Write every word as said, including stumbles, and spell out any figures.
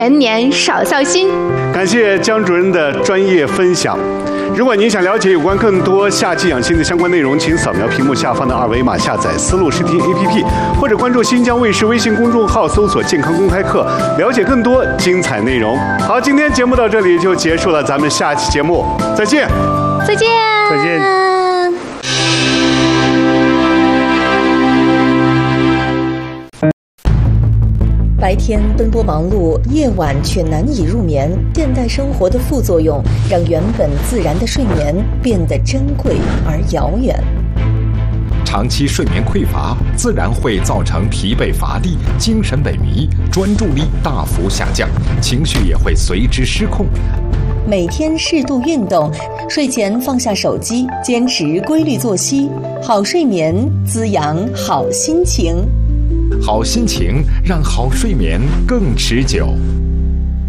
全年少操心。 感谢江主任的专业分享。如果您想了解有关更多夏季养心的相关内容，请扫描屏幕下方的二维码，下载思路视听 A P P， 或者关注新疆卫视微信公众号，搜索健康公开课，了解更多精彩内容。好，今天节目到这里就结束了，咱们下期节目再见。 再见。 再见。 白天奔波忙碌，夜晚却难以入眠。现代生活的副作用，让原本自然的睡眠变得珍贵而遥远。 长期睡眠匮乏，自然会造成疲惫乏力、精神萎靡、专注力大幅下降，情绪也会随之失控。 每天适度运动，睡前放下手机，坚持规律作息，好睡眠滋养好心情。 好心情让好睡眠更持久。